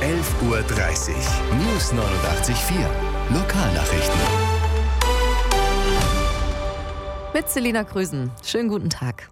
11:30 Uhr. News 89.4. Lokalnachrichten. Mit Selina Krüsen. Schönen guten Tag.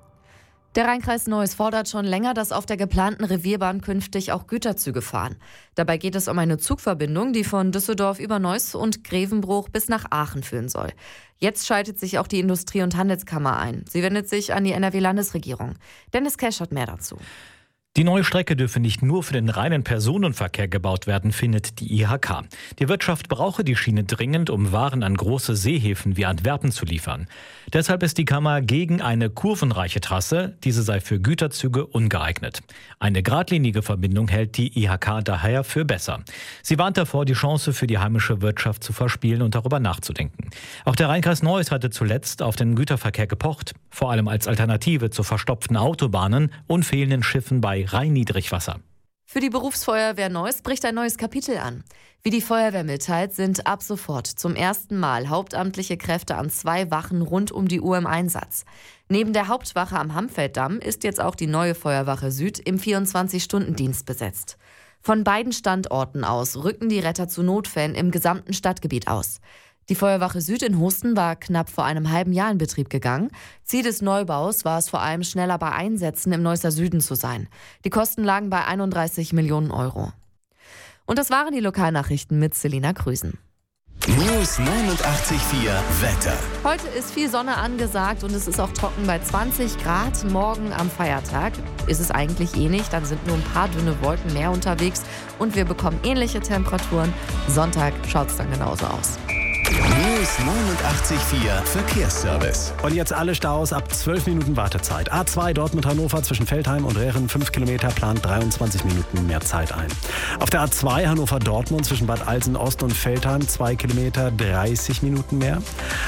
Der Rheinkreis Neuss fordert schon länger, dass auf der geplanten Revierbahn künftig auch Güterzüge fahren. Dabei geht es um eine Zugverbindung, die von Düsseldorf über Neuss und Grevenbruch bis nach Aachen führen soll. Jetzt schaltet sich auch die Industrie- und Handelskammer ein. Sie wendet sich an die NRW-Landesregierung. Dennis Kesch hat mehr dazu. Die neue Strecke dürfe nicht nur für den reinen Personenverkehr gebaut werden, findet die IHK. Die Wirtschaft brauche die Schiene dringend, um Waren an große Seehäfen wie Antwerpen zu liefern. Deshalb ist die Kammer gegen eine kurvenreiche Trasse. Diese sei für Güterzüge ungeeignet. Eine geradlinige Verbindung hält die IHK daher für besser. Sie warnt davor, die Chance für die heimische Wirtschaft zu verspielen und darüber nachzudenken. Auch der Rheinkreis Neuss hatte zuletzt auf den Güterverkehr gepocht, vor allem als Alternative zu verstopften Autobahnen und fehlenden Schiffen bei Rhein-Niedrigwasser. Für die Berufsfeuerwehr Neuss bricht ein neues Kapitel an. Wie die Feuerwehr mitteilt, sind ab sofort zum ersten Mal hauptamtliche Kräfte an 2 Wachen rund um die Uhr im Einsatz. Neben der Hauptwache am Hamfelddamm ist jetzt auch die neue Feuerwache Süd im 24-Stunden-Dienst besetzt. Von beiden Standorten aus rücken die Retter zu Notfällen im gesamten Stadtgebiet aus. Die Feuerwache Süd in Husten war knapp vor einem halben Jahr in Betrieb gegangen. Ziel des Neubaus war es vor allem, schneller bei Einsätzen im Neusser Süden zu sein. Die Kosten lagen bei 31 Millionen Euro. Und das waren die Lokalnachrichten mit Selina Krüsen. News 89.4 Wetter. Heute ist viel Sonne angesagt und es ist auch trocken bei 20 Grad. Morgen am Feiertag ist es eigentlich nicht, dann sind nur ein paar dünne Wolken mehr unterwegs und wir bekommen ähnliche Temperaturen. Sonntag schaut es dann genauso aus. News 89.4 Verkehrsservice. Und jetzt alle Staus ab 12 Minuten Wartezeit. A2 Dortmund-Hannover zwischen Feldheim und Rehren 5 Kilometer, plant 23 Minuten mehr Zeit ein. Auf der A2 Hannover-Dortmund zwischen Bad Alsen-Ost und Feldheim 2 Kilometer, 30 Minuten mehr.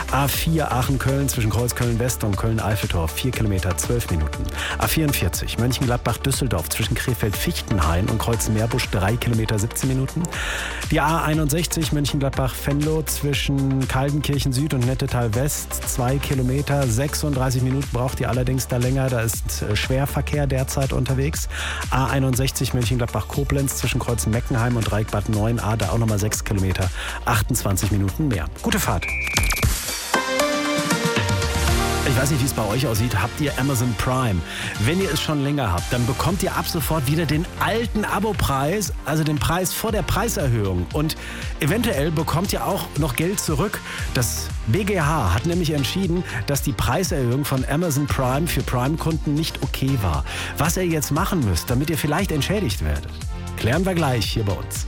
A4 Aachen-Köln zwischen Kreuzköln-West und Köln-Eiffeltorf 4 Kilometer, 12 Minuten. A44 Mönchengladbach-Düsseldorf zwischen Krefeld-Fichtenhain und Kreuz-Meerbusch 3 Kilometer, 17 Minuten. Die A61 Mönchengladbach-Venlo zwischen Kaldenkirchen Süd und Nettetal West 2 Kilometer, 36 Minuten braucht ihr allerdings da länger. Da ist Schwerverkehr derzeit unterwegs. A61 Mönchengladbach-Koblenz zwischen Kreuzen-Meckenheim und Dreieck-Bad 9a, da auch nochmal 6 Kilometer, 28 Minuten mehr. Gute Fahrt. Ich weiß nicht, wie es bei euch aussieht. Habt ihr Amazon Prime? Wenn ihr es schon länger habt, dann bekommt ihr ab sofort wieder den alten Abopreis, also den Preis vor der Preiserhöhung. Und eventuell bekommt ihr auch noch Geld zurück. Das BGH hat nämlich entschieden, dass die Preiserhöhung von Amazon Prime für Prime-Kunden nicht okay war. Was ihr jetzt machen müsst, damit ihr vielleicht entschädigt werdet, klären wir gleich hier bei uns.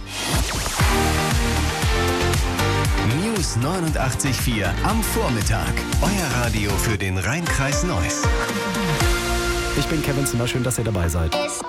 News 89.4 am Vormittag. Euer Radio für den Rheinkreis Neuss. Ich bin Kevin Zimmer, schön, dass ihr dabei seid.